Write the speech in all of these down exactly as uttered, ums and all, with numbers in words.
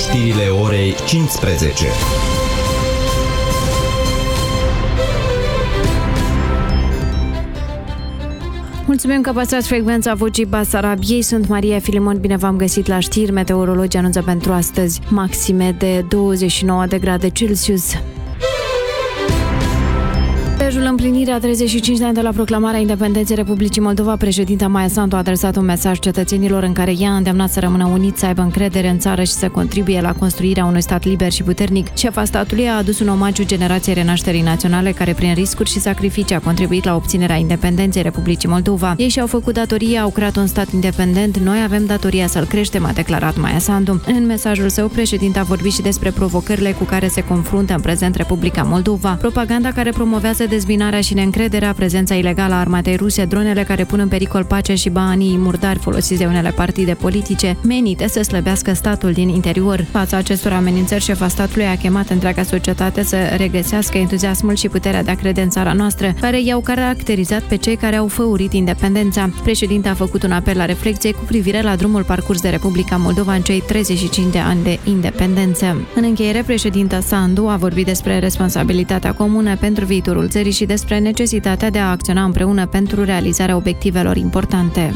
Știrile orei cincisprezece. Mulțumim că păstrați frecvența Vocii Basarabiei. Sunt Maria Filimon, bine v-am găsit la știri. Meteorologii anunță pentru astăzi maxime de douăzeci și nouă de grade Celsius. În împlinirea treizeci și cinci de ani de la proclamarea independenței Republicii Moldova, președinta Maia Sandu a adresat un mesaj cetățenilor în care ea a îndemnat să rămână uniți, să aibă încredere în țară și să contribuie la construirea unui stat liber și puternic. Șefa statului a adus un omagiu generației renașterii naționale care, prin riscuri și sacrificii, a contribuit la obținerea independenței Republicii Moldova. Ei și-au făcut datoria, au creat un stat independent, noi avem datoria să-l creștem, a declarat Maia Sandu. În mesajul său, președinta a vorbit și despre provocările cu care se confruntă în prezent Republica Moldova. Propaganda care promovează dezbinarea și neîncrederea, prezența ilegală a armatei ruse, dronele care pun în pericol pacea și banii murdari folosiți de unele partide politice, menite să slăbească statul din interior. Fața acestor amenințări, șefa statului a chemat întreaga societate să regăsească entuziasmul și puterea de a crede în țara noastră, care i-au caracterizat pe cei care au făurit independența. Președinta a făcut un apel la reflecție cu privire la drumul parcurs de Republica Moldova în cei treizeci și cinci de ani de independență. În încheiere, președinta Sandu a vorbit despre responsabilitatea comună pentru viitorul țării și despre necesitatea de a acționa împreună pentru realizarea obiectivelor importante.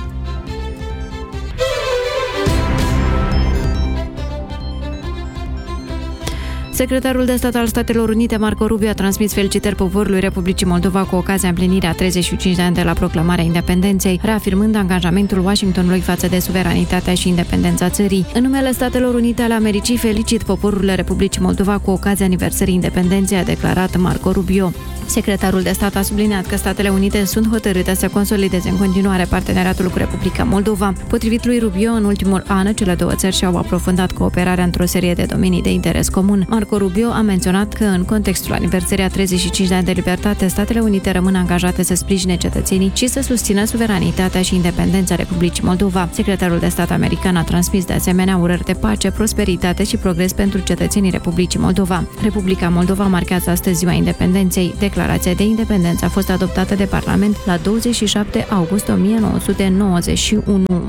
Secretarul de stat al Statelor Unite, Marco Rubio, a transmis felicitări poporului Republicii Moldova cu ocazia împlinirii a treizeci și cinci de ani de la proclamarea independenței, reafirmând angajamentul Washingtonului față de suveranitatea și independența țării. În numele Statelor Unite ale Americii, felicit poporul Republicii Moldova cu ocazia aniversării independenței, a declarat Marco Rubio. Secretarul de stat a subliniat că Statele Unite sunt hotărâte să consolideze în continuare parteneriatul cu Republica Moldova. Potrivit lui Rubio, în ultimul an, cele două țări și-au aprofundat cooperarea într-o serie de domenii de interes comun. Marco Rubio a menționat că, în contextul aniversării a treizeci și cinci de ani de libertate, Statele Unite rămân angajate să sprijine cetățenii și să susțină suveranitatea și independența Republicii Moldova. Secretarul de stat american a transmis de asemenea urări de pace, prosperitate și progres pentru cetățenii Republicii Moldova. Republica Moldova marchează astăzi ziua independenței. Declarația de independență a fost adoptată de Parlament la douăzeci și șapte august o mie nouă sute nouăzeci și unu.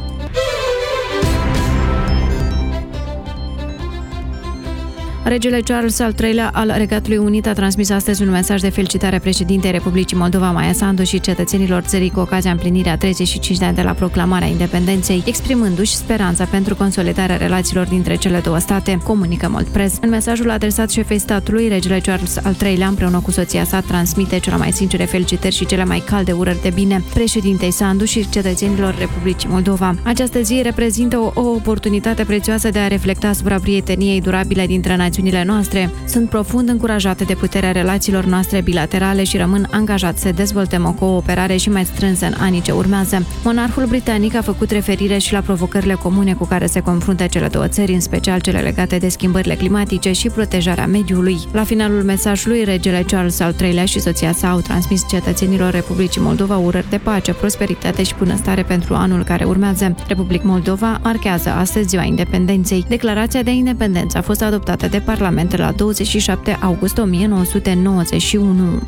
Regele Charles al treilea al Regatului Unit a transmis astăzi un mesaj de felicitare președintei Republicii Moldova, Maia Sandu, și cetățenilor țării cu ocazia împlinirii a treizeci și cinci de ani de la proclamarea independenței, exprimându-și speranța pentru consolidarea relațiilor dintre cele două state, comunică Mold Press. În mesajul adresat șefei statului, regele Charles al treilea, împreună cu soția sa, transmite cele mai sincere felicitări și cele mai calde urări de bine președintei Sandu și cetățenilor Republicii Moldova. Această zi reprezintă o, o oportunitate prețioasă de a reflecta asupra prieteniei durabile dintre națiuni noastre. Sunt profund încurajate de puterea relațiilor noastre bilaterale și rămân angajat să dezvoltăm o cooperare și mai strânsă în anii ce urmează. Monarhul britanic a făcut referire și la provocările comune cu care se confruntă cele două țări, în special cele legate de schimbările climatice și protejarea mediului. La finalul mesajului, regele Charles al treilea și soția sa au transmis cetățenilor Republicii Moldova urări de pace, prosperitate și bunăstare pentru anul care urmează. Republica Moldova marchează astăzi ziua independenței. Declarația de independență a fost adoptată de Parlament la douăzeci și șapte august o mie nouă sute nouăzeci și unu.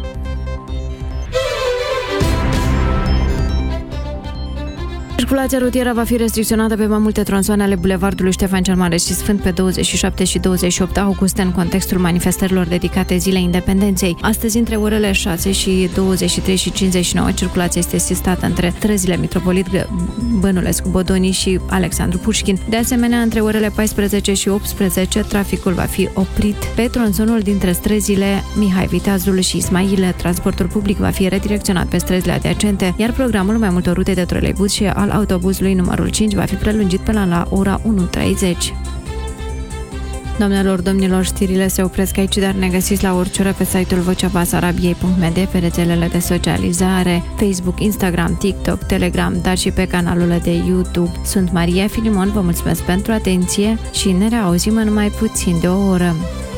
Circulația rutieră va fi restricționată pe mai multe tronsoane ale bulevardului Ștefan cel Mare și Sfânt pe douăzeci și șapte și douăzeci și opt august în contextul manifestărilor dedicate Zilei Independenței. Astăzi, între orele șase și douăzeci și trei și cincizeci și nouă, circulația este sistată între străzile Mitropolit Bănulescu Bodoni și Alexandru Pușkin. De asemenea, între orele paisprezece și optsprezece, traficul va fi oprit pe tronsonul dintre străzile Mihai Viteazul și Ismail. Transportul public va fi redirecționat pe străzile adiacente, iar programul mai multor rute de troleibuz și al autobuzului numărul cinci va fi prelungit până la ora unu treizeci. Doamnelor, domnilor, știrile se opresc aici, dar ne găsiți la orice oră pe site-ul vocea basarabiei punct m d, pe rețelele de socializare, Facebook, Instagram, TikTok, Telegram, dar și pe canalul de YouTube. Sunt Maria Filimon, vă mulțumesc pentru atenție și ne reauzim în mai puțin de o oră.